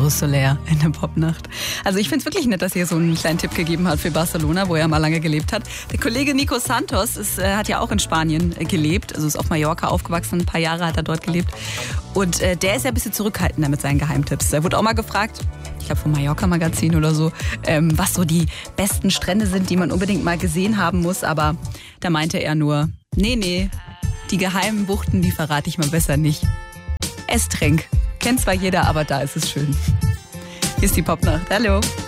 Eau Solaire in der Popnacht. Also ich finde es wirklich nett, dass ihr so einen kleinen Tipp gegeben habt für Barcelona, wo er mal lange gelebt hat. Der Kollege Nico Santos hat ja auch in Spanien gelebt, also ist auf Mallorca aufgewachsen, ein paar Jahre hat er dort gelebt. Und der ist ja ein bisschen zurückhaltender mit seinen Geheimtipps. Er wurde auch mal gefragt, ich glaube vom Mallorca-Magazin oder so, was so die besten Strände sind, die man unbedingt mal gesehen haben muss. Aber da meinte er nur, nee, die geheimen Buchten, die verrate ich mal besser nicht. Esstrenk. Kennt zwar jeder, aber da ist es schön. Hier ist die Popnacht. Hallo.